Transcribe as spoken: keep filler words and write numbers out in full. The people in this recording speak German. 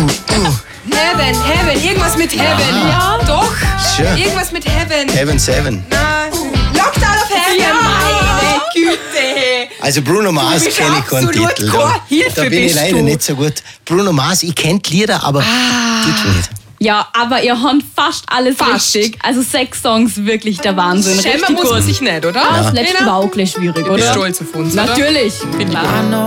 Heaven, Heaven, irgendwas mit Heaven. Ja. Doch, Sure. irgendwas mit Heaven. Heaven Seven. Na, Lockdown of Heaven. Ja. Meine Güte. Also Bruno Mars bist kenne ich keinen absolut Titel. keine Da, Hilfe, da bin ich bist leider du. nicht so gut. Bruno Mars, ich kenne die Lieder, aber Titel nicht. Ja, aber ihr habt fast alles Fast. richtig. Also sechs Songs, wirklich der Wahnsinn. Schämen Richtig muss man gut. sich nicht, oder? Das letzte Lena? war auch gleich schwierig, Du bist oder? stolz auf uns, oder? Natürlich. Bin ich gut.